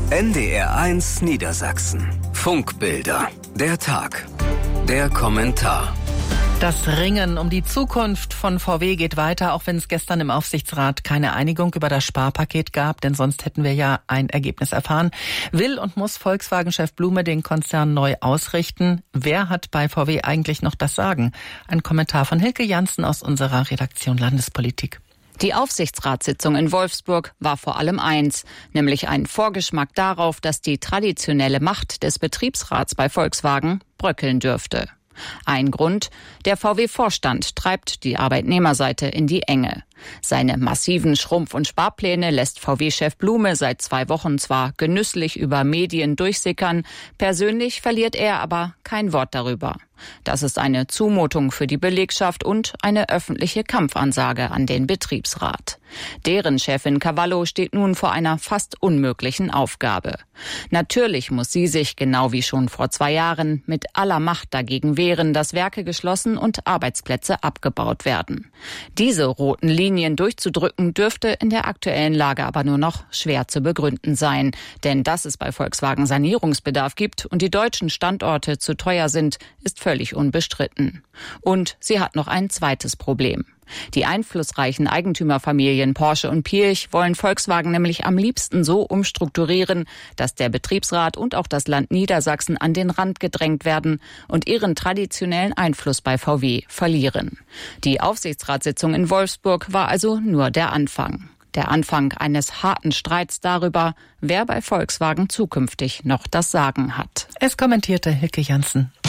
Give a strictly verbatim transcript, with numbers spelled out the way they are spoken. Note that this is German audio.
N D R eins Niedersachsen. Funkbilder. Der Tag. Der Kommentar. Das Ringen um die Zukunft von V W geht weiter, auch wenn es gestern im Aufsichtsrat keine Einigung über das Sparpaket gab, denn sonst hätten wir ja ein Ergebnis erfahren. Will und muss Volkswagen-Chef Blume den Konzern neu ausrichten? Wer hat bei V W eigentlich noch das Sagen? Ein Kommentar von Hilke Janssen aus unserer Redaktion Landespolitik. Die Aufsichtsratssitzung in Wolfsburg war vor allem eins, nämlich ein Vorgeschmack darauf, dass die traditionelle Macht des Betriebsrats bei Volkswagen bröckeln dürfte. Ein Grund: der V W-Vorstand treibt die Arbeitnehmerseite in die Enge. Seine massiven Schrumpf- und Sparpläne lässt V W-Chef Blume seit zwei Wochen zwar genüsslich über Medien durchsickern, persönlich verliert er aber kein Wort darüber. Das ist eine Zumutung für die Belegschaft und eine öffentliche Kampfansage an den Betriebsrat. Deren Chefin Cavallo steht nun vor einer fast unmöglichen Aufgabe. Natürlich muss sie sich, genau wie schon vor zwei Jahren, mit aller Macht dagegen wehren, dass Werke geschlossen und Arbeitsplätze abgebaut werden. Diese roten Linien durchzudrücken, dürfte in der aktuellen Lage aber nur noch schwer zu begründen sein. Denn dass es bei Volkswagen Sanierungsbedarf gibt und die deutschen Standorte zu teuer sind, ist völlig unbestritten. Und sie hat noch ein zweites Problem. Die einflussreichen Eigentümerfamilien Porsche und Piëch wollen Volkswagen nämlich am liebsten so umstrukturieren, dass der Betriebsrat und auch das Land Niedersachsen an den Rand gedrängt werden und ihren traditionellen Einfluss bei V W verlieren. Die Aufsichtsratssitzung in Wolfsburg war also nur der Anfang. Der Anfang eines harten Streits darüber, wer bei Volkswagen zukünftig noch das Sagen hat. Es kommentierte Hilke Janssen.